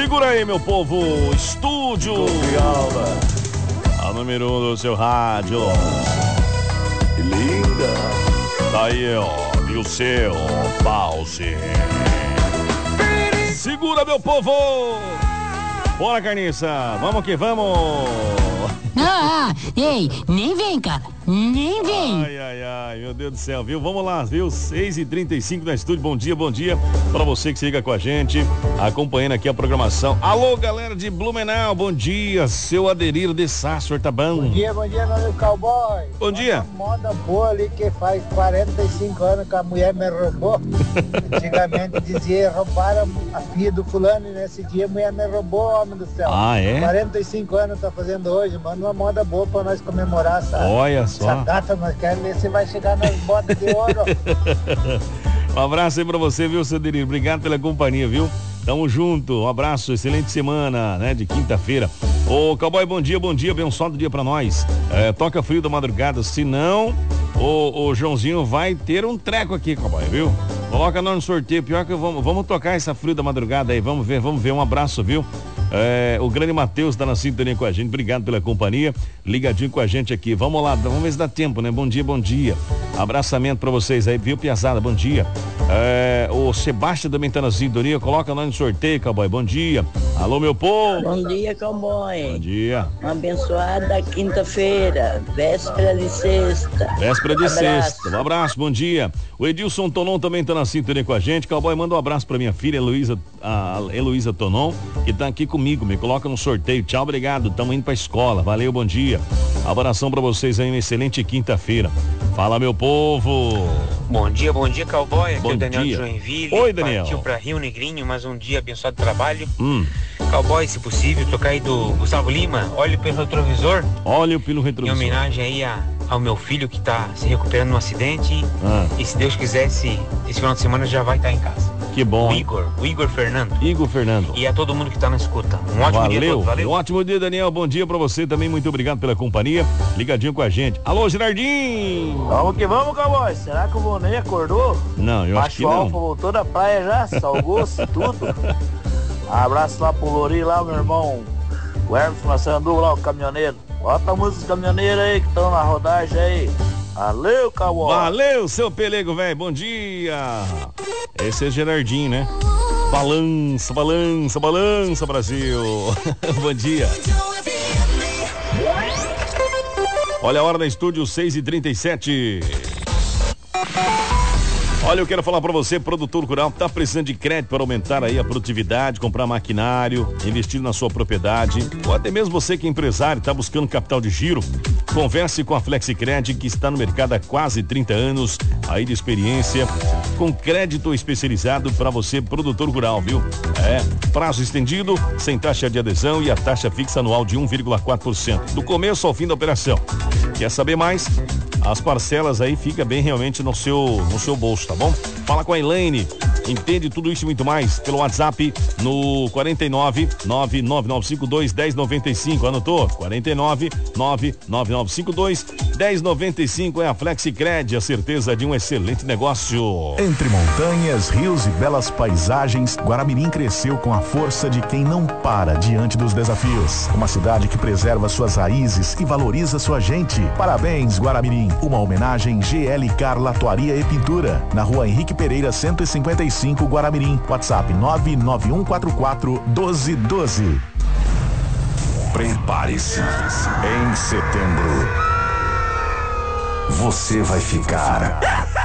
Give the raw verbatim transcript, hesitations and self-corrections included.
Segura aí, meu povo. Estúdio. A número um do seu rádio. Que linda. Tá aí, ó. E o seu Pause. Segura, meu povo. Bora, Carniça. Vamos que vamos. Ah, ah, ei, nem vem, cara. Nem vem. Ai, ai, ai, meu Deus do céu, viu? Vamos lá, viu? seis e trinta e cinco no estúdio. Bom dia, bom dia pra você que se liga com a gente, acompanhando aqui a programação. Alô, galera de Blumenau, bom dia. Seu Aderir de Sassor, tá bom? Bom dia, bom dia, meu cowboy. Bom dia. Uma moda boa ali que faz quarenta e cinco anos que a mulher me roubou. Antigamente dizia, roubaram a filha do fulano e nesse dia a mulher me roubou, homem do céu. Ah, é? quarenta e cinco anos tá fazendo hoje, mano, uma moda boa pra nós comemorar essa, Olha só. essa data, nós queremos ver se vai chegar nas botas de ouro. Um abraço aí pra você, viu, seu Aderir? Obrigado pela companhia, viu? Tamo junto, um abraço, excelente semana, né, de quinta-feira. Ô, cowboy, bom dia, bom dia, abençoado dia pra nós. É, toca frio da madrugada, senão o, o Joãozinho vai ter um treco aqui, cowboy, viu? Coloca nós no sorteio, pior que vamos, vamos tocar essa frio da madrugada aí, vamos ver, vamos ver, um abraço, viu? É, o grande Matheus tá na sintonia com a gente, obrigado pela companhia, ligadinho com a gente aqui, vamos lá, vamos ver se dá tempo, né? Bom dia, bom dia, abraçamento pra vocês aí, viu, piazada, bom dia. É, o Sebastião também tá na sintonia, coloca nós no sorteio, cowboy, bom dia. Alô, meu povo. Bom dia, cowboy. Bom dia. Uma abençoada quinta-feira, véspera de sexta. Véspera de Abraço. sexta, um abraço, bom dia. O Edilson Tonon também tá na sintonia com a gente, cowboy, manda um abraço pra minha filha, Heloísa, a Heloísa Tonon, que tá aqui comigo, me coloca no sorteio, tchau, obrigado, tamo indo pra escola, valeu, bom dia. Abração pra vocês aí, uma excelente quinta-feira. Fala, meu povo. Bom dia, bom dia, cowboy. Aqui Bom é o Daniel dia. de Joinville. Oi, Daniel. Partiu pra Rio Negrinho, mais um dia abençoado de trabalho. Hum. Cowboy, se possível, tocar aí do Gustavo Lima, olhe pelo retrovisor. Olha pelo Em retrovisor. homenagem aí a, ao meu filho que tá se recuperando de um acidente. Ah. E se Deus quiser, esse, esse final de semana já vai estar em casa. Que bom. O hein? Igor, o Igor Fernando. Igor Fernando. E a todo mundo que tá na escuta. Um ótimo valeu. dia a todos, valeu. Um ótimo dia, Daniel. Bom dia pra você também. Muito obrigado pela companhia. Ligadinho com a gente. Alô, Girardinho. Vamos que vamos, cowboy. Será que o Vonei acordou? Não, eu acho que Macho não. Alfa voltou da praia já, salgou-se tudo. Abraço lá pro Lori, lá, meu irmão. O Hermes Massandu, lá, o caminhoneiro. Bota a música dos caminhoneiros aí que estão na rodagem aí. Valeu, cowboy. Valeu, seu pelego, velho. Bom dia. Esse é Gerardinho, né? Balança, balança, balança, Brasil. Bom dia. Olha a hora da estúdio, seis e trinta e sete. Olha, eu quero falar pra você, produtor rural, tá precisando de crédito para aumentar aí a produtividade, comprar maquinário, investir na sua propriedade, ou até mesmo você que é empresário, tá buscando capital de giro, converse com a Flexicred, que está no mercado há quase trinta anos, aí de experiência, com crédito especializado para você, produtor rural, viu? É, prazo estendido, sem taxa de adesão e a taxa fixa anual de um vírgula quatro por cento, do começo ao fim da operação. Quer saber mais? As parcelas aí fica bem realmente no seu, no seu bolso, tá bom? Fala com a Elaine, entende tudo isso e muito mais pelo WhatsApp no quarenta e nove, nove nove nove cinco dois, um zero nove cinco, anotou? quarenta e nove, nove nove nove cinco dois, um zero nove cinco é a Flexicred, a certeza de um excelente negócio. Entre montanhas, rios e belas paisagens, Guaramirim cresceu com a força de quem não para diante dos desafios. Uma cidade que preserva suas raízes e valoriza sua gente. Parabéns, Guaramirim. Uma homenagem G L Car Latoaria e Pintura, na rua Henrique Pereira, cento e cinquenta e cinco, Guaramirim. WhatsApp nove nove um quatro quatro, um dois um dois. Prepare-se. Em setembro, você vai ficar